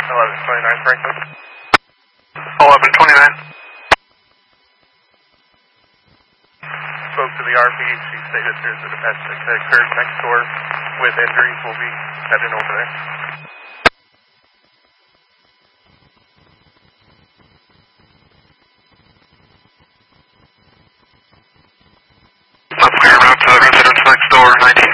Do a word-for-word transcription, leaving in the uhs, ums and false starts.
eleven twenty-nine Franklin. eleven twenty-nine. Spoke to the R P. She stated there's a domestic that occurred next door with injuries. We'll be heading over there. Let's clear route to the residence next door, nineteen